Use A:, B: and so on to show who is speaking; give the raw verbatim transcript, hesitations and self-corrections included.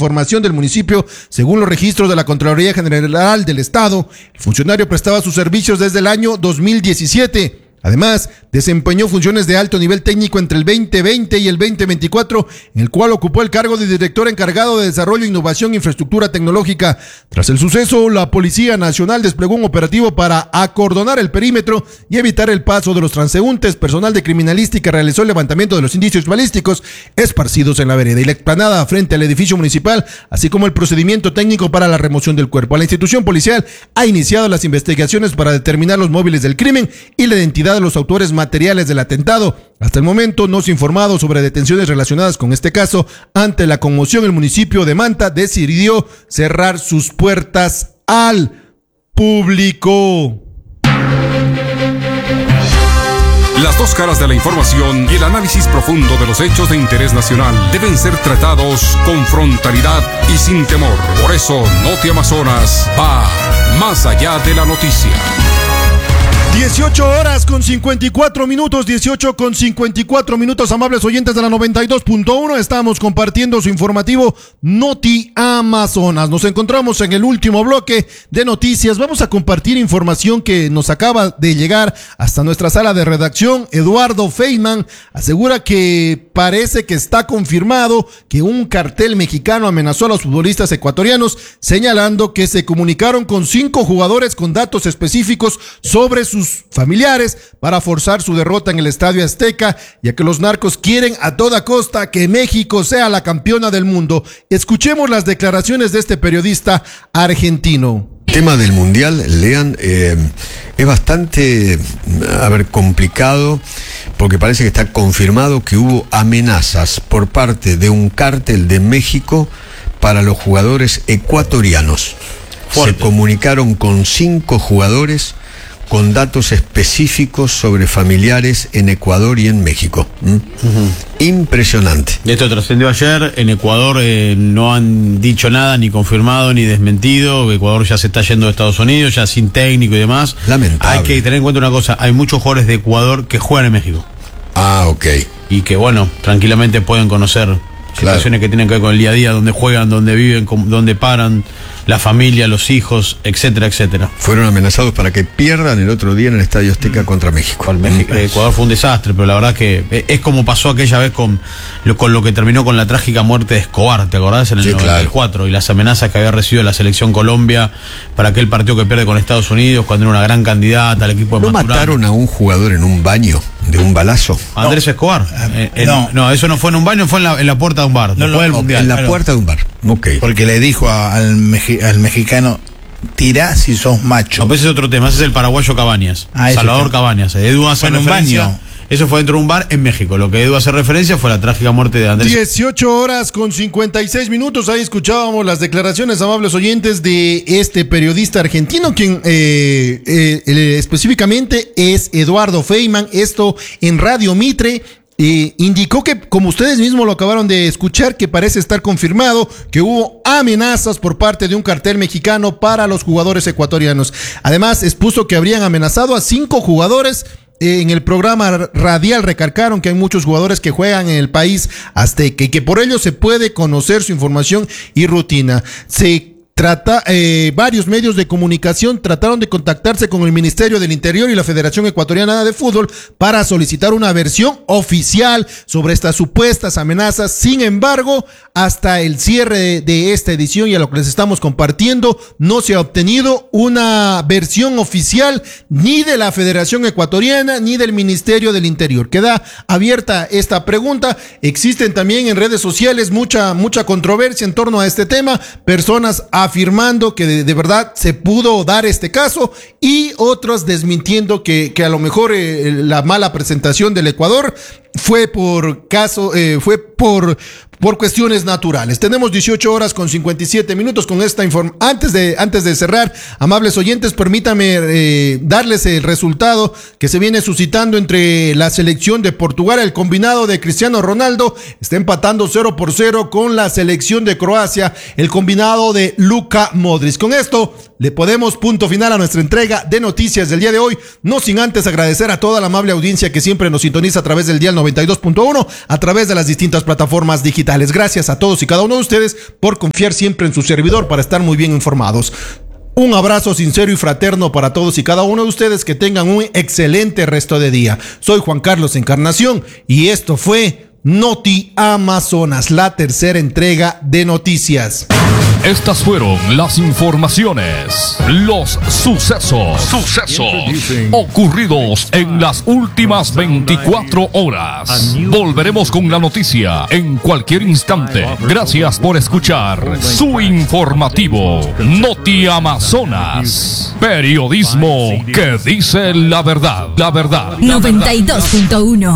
A: información del municipio, según los registros de la Contraloría General del Estado, el funcionario prestaba sus servicios desde el año dos mil diecisiete. Además, desempeñó funciones de alto nivel técnico entre el veinte veinte y el veinte veinticuatro, en el cual ocupó el cargo de director encargado de Desarrollo, Innovación e Infraestructura Tecnológica. Tras el suceso, la Policía Nacional desplegó un operativo para acordonar el perímetro y evitar el paso de los transeúntes. Personal de criminalística realizó el levantamiento de los indicios balísticos esparcidos en la vereda y la explanada frente al edificio municipal, así como el procedimiento técnico para la remoción del cuerpo. La institución policial ha iniciado las investigaciones para determinar los móviles del crimen y la identidad de los autores materiales del atentado. Hasta el momento no se ha informado sobre detenciones relacionadas con este caso. Ante la conmoción, el municipio de Manta decidió cerrar sus puertas al público.
B: Las dos caras de la información y el análisis profundo de los hechos de interés nacional deben ser tratados con frontalidad y sin temor. Por eso, Noti Amazonas va más allá de la noticia.
A: dieciocho horas con cincuenta y cuatro minutos, dieciocho con cincuenta y cuatro minutos, amables oyentes de la noventa y dos punto uno, estamos compartiendo su informativo Noti Amazonas. Nos encontramos en el último bloque de noticias. Vamos a compartir información que nos acaba de llegar hasta nuestra sala de redacción. Eduardo Feynman asegura que parece que está confirmado que un cartel mexicano amenazó a los futbolistas ecuatorianos, señalando que se comunicaron con cinco jugadores con datos específicos sobre sus familiares para forzar su derrota en el Estadio Azteca, ya que los narcos quieren a toda costa que México sea la campeona del mundo. Escuchemos las declaraciones de este periodista argentino.
C: El tema del mundial, lean, eh, es bastante, a ver, complicado, porque parece que está confirmado que hubo amenazas por parte de un cártel de México para los jugadores ecuatorianos. Fuerte. Se comunicaron con cinco jugadores con datos específicos sobre familiares en Ecuador y en México. ¿Mm? Uh-huh. Impresionante.
D: Esto trascendió ayer. En Ecuador eh, no han dicho nada, ni confirmado, ni desmentido. Ecuador ya se está yendo de Estados Unidos, ya sin técnico y demás.
C: Lamentable.
D: Hay que tener en cuenta una cosa, hay muchos jugadores de Ecuador que juegan en México.
C: Ah, ok.
D: Y que, bueno, tranquilamente pueden conocer situaciones claro. que tienen que ver con el día a día, donde juegan, donde viven, donde paran, la familia, los hijos, etcétera, etcétera.
C: Fueron amenazados para que pierdan el otro día en el Estadio Azteca contra México.
D: Con México. Ecuador fue un desastre, pero la verdad que es como pasó aquella vez con lo, con lo que terminó con la trágica muerte de Escobar, ¿te acordás? En el sí, noventa y cuatro, claro. Y las amenazas que había recibido la selección Colombia para aquel partido que pierde con Estados Unidos, cuando era una gran candidata al equipo de
C: ¿No
D: Maturana.
C: Mataron a un jugador en un baño de un balazo?
D: Andrés no. Escobar. Eh, eh, no. no, eso no fue en un baño, fue en la, en la puerta de un bar.
C: No, no, del mundial. En la claro. puerta de un bar. Okay.
E: Porque le dijo a, al, meji, al mexicano, tirá si sos macho.
D: No, pues ese es otro tema, ese es el paraguayo Cabañas. Ah, Salvador está. Cabañas. Edu hace
E: bueno,
D: referencia.
E: Un baño.
D: Eso fue dentro de un bar en México. Lo que Edu hace referencia fue la trágica muerte de Andrés.
A: dieciocho horas con cincuenta y seis minutos. Ahí escuchábamos las declaraciones, amables oyentes, de este periodista argentino, quien eh, eh, eh, específicamente es Eduardo Feynman. Esto en Radio Mitre. Eh, indicó que, como ustedes mismos lo acabaron de escuchar, que parece estar confirmado que hubo amenazas por parte de un cartel mexicano para los jugadores ecuatorianos. Además, expuso que habrían amenazado a cinco jugadores. En el programa radial recalcaron que hay muchos jugadores que juegan en el país azteca y que por ello se puede conocer su información y rutina. Se Trata, eh, varios medios de comunicación trataron de contactarse con el Ministerio del Interior y la Federación Ecuatoriana de Fútbol para solicitar una versión oficial sobre estas supuestas amenazas. Sin embargo, hasta el cierre de, de esta edición y a lo que les estamos compartiendo, no se ha obtenido una versión oficial ni de la Federación Ecuatoriana ni del Ministerio del Interior. Queda abierta esta pregunta. Existen también en redes sociales mucha, mucha controversia en torno a este tema. Personas afirmando que de, de verdad se pudo dar este caso y otros desmintiendo que, que a lo mejor eh, la mala presentación del Ecuador fue por caso, eh, fue por, por cuestiones naturales. Tenemos dieciocho horas con cincuenta y siete minutos con esta información. Antes de, antes de cerrar, amables oyentes, permítame eh, darles el resultado que se viene suscitando entre la selección de Portugal. El combinado de Cristiano Ronaldo está empatando cero por cero con la selección de Croacia, el combinado de Luka Modric. Con esto le ponemos punto final a nuestra entrega de noticias del día de hoy, no sin antes agradecer a toda la amable audiencia que siempre nos sintoniza a través del dial noventa y dos punto uno, a través de las distintas plataformas digitales. Gracias a todos y cada uno de ustedes por confiar siempre en su servidor para estar muy bien informados. Un abrazo sincero y fraterno para todos y cada uno de ustedes, que tengan un excelente resto de día. Soy Juan Carlos Encarnación y esto fue Noti Amazonas, la tercera entrega de noticias.
F: Estas fueron las informaciones, los sucesos, sucesos ocurridos en las últimas veinticuatro horas. Volveremos con la noticia en cualquier instante. Gracias por escuchar su informativo Noti Amazonas. Periodismo que dice la verdad, la verdad.
G: noventa y dos punto uno